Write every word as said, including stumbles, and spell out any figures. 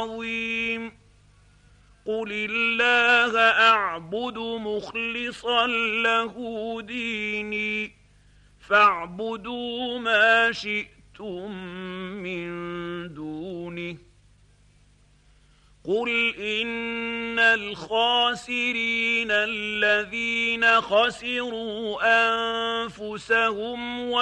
عظيم قل الله أعبد مخلصا له ديني فاعبدوا ما شئتم من دونه قل إن الخاسرين الذين خسروا أنفسهم